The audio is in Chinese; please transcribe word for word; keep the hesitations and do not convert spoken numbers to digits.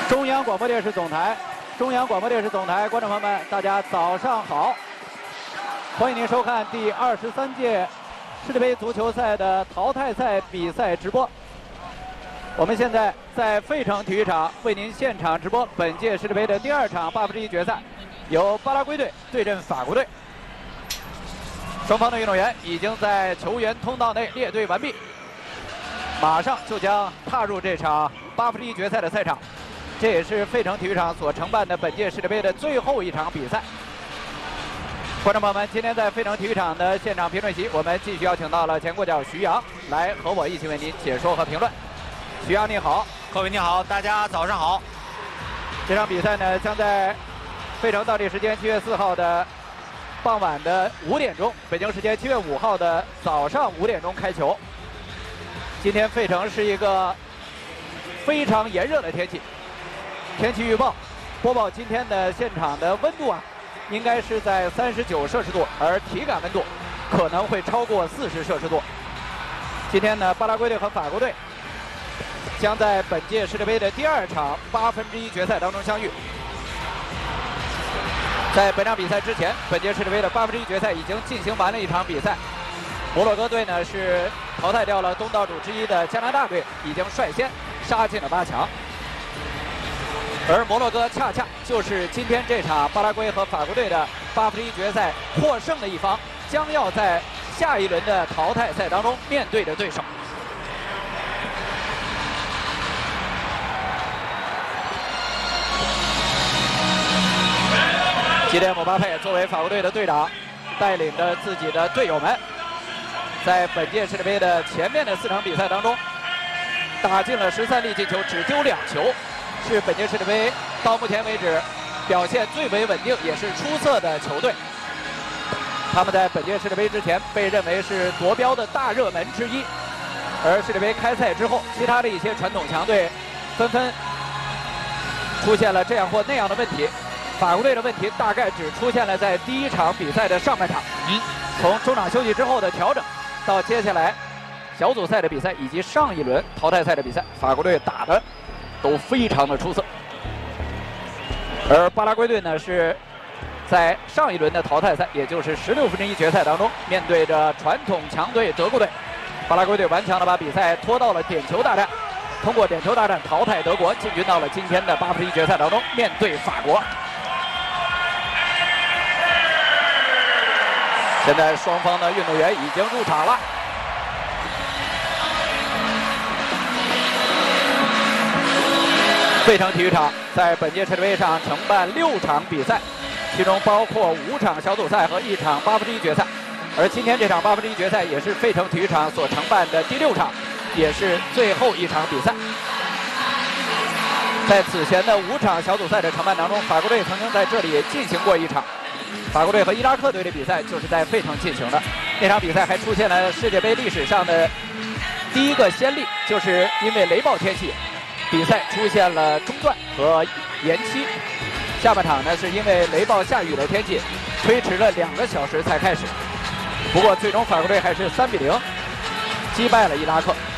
中央广播电视总台，中央广播电视总台观众朋友们，大家早上好！欢迎您收看第二十三届世界杯足球赛的淘汰赛比赛直播。我们现在在费城体育场为您现场直播本届世界杯的第二场八分之一决赛，由巴拉圭队对阵法国队。双方的运动员已经在球员通道内列队完毕，马上就将踏入这场八分之一决赛的赛场。 这也是费城体育场所承办的本届世界杯的最后一场比赛。观众朋友们，今天在费城体育场的现场评论席，我们继续邀请到了前国脚徐阳来和我一起为您解说和评论。徐阳你好， 各位你好，大家早上好。 这场比赛呢，将在费城当地时间七月四号的傍晚的五点钟，北京时间七月五号的早上五点钟开球。今天费城是一个非常炎热的天气。 天气预报播报今天的现场的温度啊，应该是在三十九摄氏度，而体感温度可能会超过四十摄氏度。今天呢，巴拉圭队和法国队将在本届世界杯的第二场八分之一决赛当中相遇。在本场比赛之前，本届世界杯的八分之一决赛已经进行完了一场比赛。摩洛哥队呢是淘汰掉了东道主之一的加拿大队，已经率先杀进了八强。 而摩洛哥恰恰就是今天这场巴拉圭和法国队的八分之一决赛获胜的一方，将要在下一轮的淘汰赛当中面对的对手。基列姆巴佩作为法国队的队长，带领着自己的队友们，在本届世界杯的前面的四场比赛当中，打进了十三粒进球，只丢两球。 是本届世界杯到目前为止表现最为稳定，也是出色的球队。他们在本届世界杯之前被认为是夺标的大热门之一，而世界杯开赛之后，其他的一些传统强队纷纷出现了这样或那样的问题。法国队的问题大概只出现了在第一场比赛的上半场，嗯，从中场休息之后的调整，到接下来小组赛的比赛以及上一轮淘汰赛的比赛，法国队打的 都非常的出色，而巴拉圭队呢是在上一轮的淘汰赛，也就是十六分之一决赛当中，面对着传统强队德国队，巴拉圭队顽强的把比赛拖到了点球大战，通过点球大战淘汰德国，进军到了今天的八分之一决赛当中，面对法国。现在双方的运动员已经入场了。 费城体育场在本届世界杯上承办六场比赛，其中包括五场小组赛和一场八分之一决赛。而今天这场八分之一决赛也是费城体育场所承办的第六场，也是最后一场比赛。在此前的五场小组赛的承办当中，法国队曾经在这里进行过一场。法国队和伊拉克队的比赛就是在费城进行的。那场比赛还出现了世界杯历史上的第一个先例，就是因为雷暴天气。 比赛出现了中断和延期，下半场呢是因为雷暴下雨的天气，推迟了两个小时才开始。不过最终法国队还是三比零击败了伊拉克。